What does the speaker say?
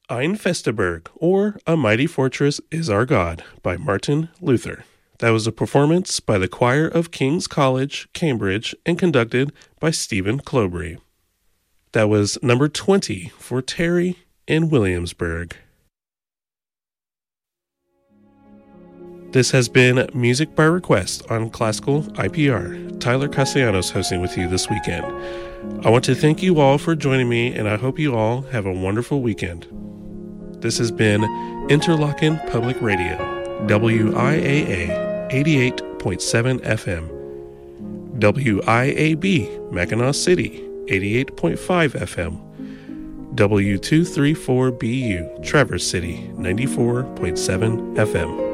Ein Festeberg, or A Mighty Fortress is Our God, by Martin Luther. That was a performance by the Choir of King's College, Cambridge, and conducted by Stephen Clobry. That was number 20 for Terry in Williamsburg. This has been Music by Request on Classical IPR. Tyler Castellanos hosting with you this weekend. I want to thank you all for joining me, and I hope you all have a wonderful weekend. This has been Interlochen Public Radio, WIAA 88.7 FM, WIAB Mackinac City 88.5 FM, W234BU Traverse City 94.7 FM.